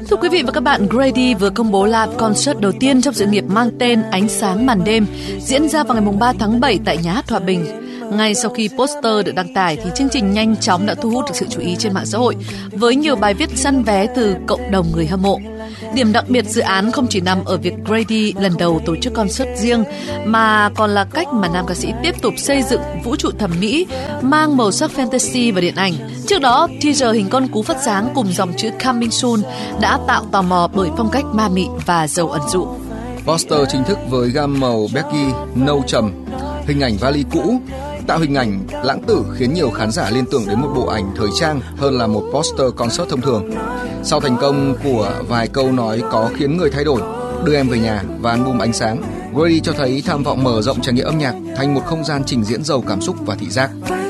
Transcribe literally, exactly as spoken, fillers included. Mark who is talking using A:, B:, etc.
A: Thưa quý vị và các bạn, Grady vừa công bố live concert đầu tiên trong sự nghiệp mang tên Ánh sáng màn đêm, diễn ra vào ngày ba tháng bảy tại Nhà hát Hòa Bình. Ngay sau khi poster được đăng tải thì chương trình nhanh chóng đã thu hút được sự chú ý trên mạng xã hội với nhiều bài viết săn vé từ cộng đồng người hâm mộ. Điểm đặc biệt dự án không chỉ nằm ở việc Grady lần đầu tổ chức concert riêng mà còn là cách mà nam ca sĩ tiếp tục xây dựng vũ trụ thẩm mỹ mang màu sắc fantasy và điện ảnh. Trước đó, teaser hình con cú phát sáng cùng dòng chữ Coming Soon đã tạo tò mò bởi phong cách ma mị và giàu ẩn dụ.
B: Poster chính thức với gam màu beige nâu trầm, hình ảnh vali cũ, tạo hình ảnh lãng tử khiến nhiều khán giả liên tưởng đến một bộ ảnh thời trang hơn là một poster concert thông thường. Sau thành công của vài câu nói có khiến người thay đổi, Đưa em về nhà và album Ánh sáng, Grady cho thấy tham vọng mở rộng trải nghiệm âm nhạc thành một không gian trình diễn giàu cảm xúc và thị giác.